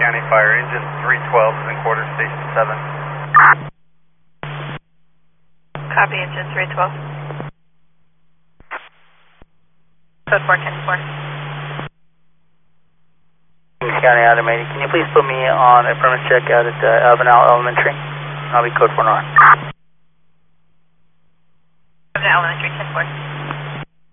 County Fire, engine 312 is in quarter, station 7. Copy, engine 312. Code 410-4. County Automated, can you please put me on a permit check out at Alvinal Elementary? I'll be code 4 North. Elementary.